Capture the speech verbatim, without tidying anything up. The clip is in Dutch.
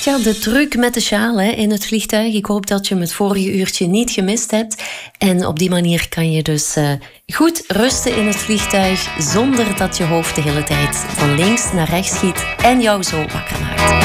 Ja, de truc met de sjaal hè, in het vliegtuig. Ik hoop dat je hem het vorige uurtje niet gemist hebt. En op die manier kan je dus uh, goed rusten in het vliegtuig zonder dat je hoofd de hele tijd van links naar rechts schiet en jou zo wakker maakt.